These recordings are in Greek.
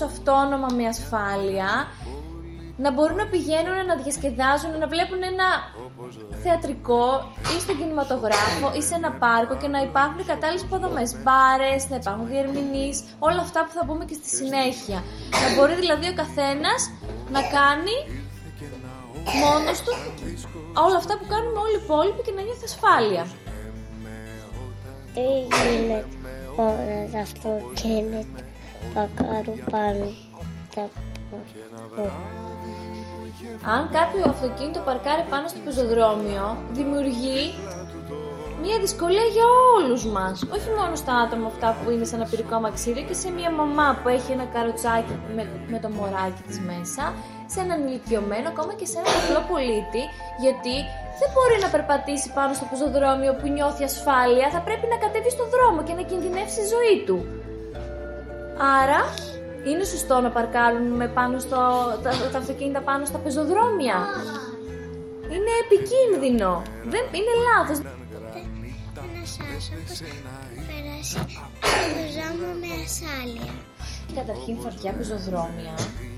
αυτόνομα με ασφάλεια, να μπορούν να πηγαίνουν, να διασκεδάζουν, να βλέπουν ένα θεατρικό ή στον κινηματογράφο ή σε ένα πάρκο και να υπάρχουν κατάλληλες υποδομές, μπάρες, να υπάρχουν διερμηνείς, όλα αυτά που θα πούμε και στη συνέχεια. Να μπορεί δηλαδή ο καθένας να κάνει μόνος του όλα αυτά που κάνουμε όλοι οι υπόλοιποι και να νιώθει ασφάλεια. Τι γίνεται όλα τα αυτοκίνητα παρκάρουν πάνω τα Αν κάποιο αυτοκίνητο παρκάρει πάνω στο πεζοδρόμιο, δημιουργεί μια δυσκολία για όλους μας. Όχι μόνο στα άτομα αυτά που είναι σε ένα πυρικό αμαξίδιο και σε μια μαμά που έχει ένα καροτσάκι με το μωράκι της μέσα, σε έναν ηλικιωμένο, ακόμα και σε έναν απλό πολίτη, γιατί δεν μπορεί να περπατήσει πάνω στο πεζοδρόμιο που νιώθει ασφάλεια, θα πρέπει να κατέβει στον δρόμο και να κινδυνεύσει η ζωή του. Άρα, είναι σωστό να παρκάρουν τα αυτοκίνητα πάνω στα πεζοδρόμια. Είναι επικίνδυνο. Είναι λάθος. Ένας άνθρωπος περάσει το δρόμο με ασφάλεια. Καταρχήν φαρδιά πεζοδρόμια.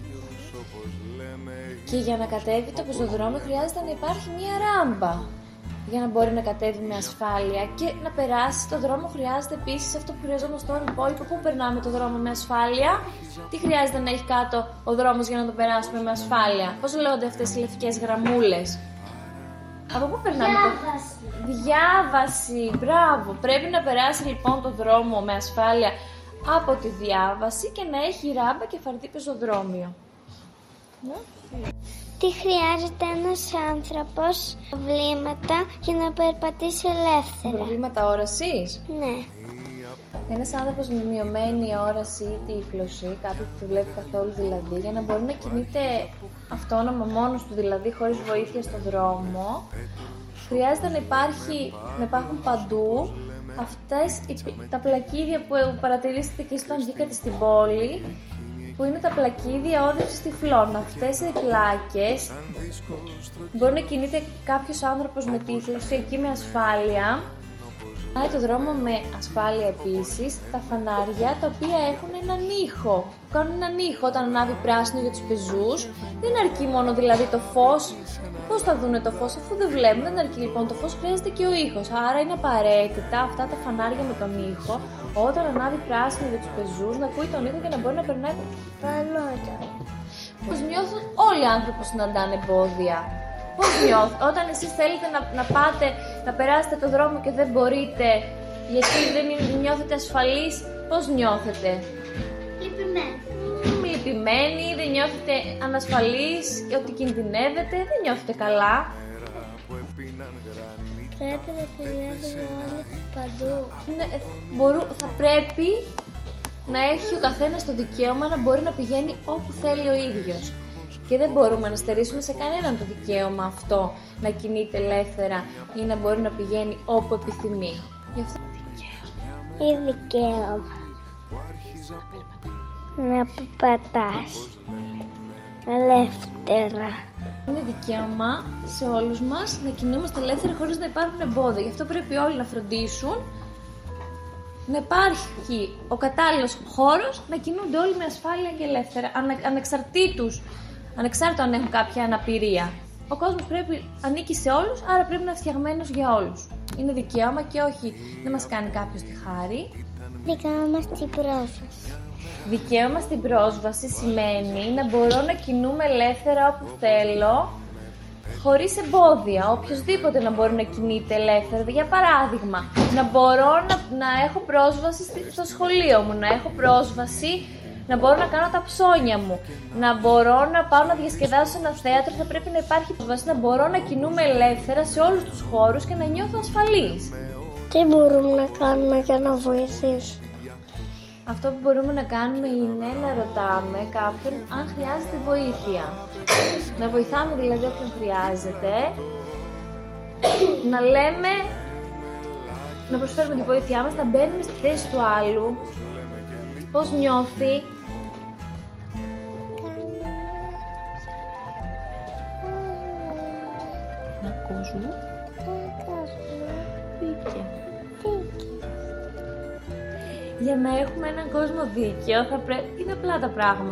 Και για να κατέβει το πεζοδρόμιο χρειάζεται να υπάρχει μία ράμπα για να μπορεί να κατέβει με ασφάλεια και να περάσει το δρόμο. Χρειάζεται επίσης αυτό που χρειαζόμαστε στον υπόλοιπο. Πού περνάμε το δρόμο με ασφάλεια, τι χρειάζεται να έχει κάτω ο δρόμος για να το περάσουμε με ασφάλεια, πώς λέγονται αυτές οι λευκές γραμμούλες. Από πού περνάμε? Διάβαση, μπράβο. Πρέπει να περάσει λοιπόν το δρόμο με ασφάλεια από τη διάβαση και να έχει ράμπα και φαρδί πεζοδρόμιο. Τι χρειάζεται ένας άνθρωπος, προβλήματα για να περπατήσει ελεύθερα? Προβλήματα όρασης? Ναι. Ένας άνθρωπος με μειωμένη όραση ή τύφλωση, κάποιος που δεν βλέπει καθόλου δηλαδή, για να μπορεί να κινείται αυτόνομα μόνος του, δηλαδή χωρίς βοήθεια στον δρόμο, χρειάζεται να υπάρχουν παντού τα πλακίδια που παρατηρήσετε και όταν βγήκατε στην πόλη, που είναι τα πλακίδια όδευσης τυφλών. Αυτές οι πλάκες μπορεί να κινείται κάποιος άνθρωπος με τύφλωση εκεί με ασφάλεια. Πάει το δρόμο με ασφάλεια επίσης τα φανάρια τα οποία έχουν έναν ήχο. Κάνουν έναν ήχο όταν ανάβει πράσινο για τους πεζούς. Δεν αρκεί μόνο δηλαδή το φως. Πώς θα δούνε το φως αφού δεν βλέπουν? Δεν αρκεί λοιπόν το φως, χρειάζεται και ο ήχος. Άρα είναι απαραίτητα αυτά τα φανάρια με τον ήχο όταν ανάβει πράσινο για τους πεζούς να ακούει τον ήχο και να μπορεί να περνάει Πανότα. Πώς νιώθουν όλοι οι άνθρωποι που συναντάνε εμπόδια? Πώς νιώθουν όταν εσείς θέλετε να πάτε να περάσετε το δρόμο και δεν μπορείτε γιατί δεν νιώθετε ασφαλείς? Πώς νιώθετε? Λυπημένοι, δεν νιώθετε ανασφαλείς και ότι κινδυνεύετε, δεν νιώθετε καλά. Πρέπει να πηγαίνουμε όλοι παντού. Θα πρέπει να έχει ο καθένας το δικαίωμα να μπορεί να πηγαίνει όπου θέλει ο ίδιος. Και δεν μπορούμε να στερήσουμε σε κανέναν το δικαίωμα αυτό να κινείται ελεύθερα ή να μπορεί να πηγαίνει όπου επιθυμεί. Γι' αυτό Είναι δικαίωμα να περπατάς ελεύθερα. είναι δικαίωμα σε όλους μας να κινούμαστε ελεύθερα χωρίς να υπάρχουν εμπόδια. Γι' αυτό πρέπει όλοι να φροντίσουν να υπάρχει ο κατάλληλος χώρος να κινούνται όλοι με ασφάλεια και ελεύθερα, ανεξάρτητα αν έχουν κάποια αναπηρία. Ο κόσμος ανήκει σε όλους, άρα πρέπει να είναι φτιαγμένος για όλους. Είναι δικαίωμα και όχι δεν μας κάνει κάποιος τη χάρη. Δικαίωμα στην πρόσβαση. Δικαίωμα στην πρόσβαση σημαίνει να μπορώ να κινούμαι ελεύθερα όπου θέλω, χωρίς εμπόδια. Οποιοςδήποτε να μπορεί να κινείται ελεύθερα. Για παράδειγμα, να μπορώ να έχω πρόσβαση στο σχολείο μου, να έχω πρόσβαση να μπορώ να κάνω τα ψώνια μου, να μπορώ να πάω να διασκεδάσω σε ένα θέατρο, θα πρέπει να υπάρχει πρόσβαση, να μπορώ να κινούμαι ελεύθερα σε όλους τους χώρους και να νιώθω ασφαλής. Τι μπορούμε να κάνουμε για να βοηθήσουμε? Αυτό που μπορούμε να κάνουμε είναι να ρωτάμε κάποιον αν χρειάζεται βοήθεια. Να βοηθάμε δηλαδή όποιον χρειάζεται, να λέμε, να προσφέρουμε τη βοήθειά μας, να μπαίνουμε στη θέση του άλλου, πώς νιώθει. Να ακούσουμε. Δίκαιο. Για να έχουμε έναν κόσμο δίκαιο, είναι απλά τα πράγματα.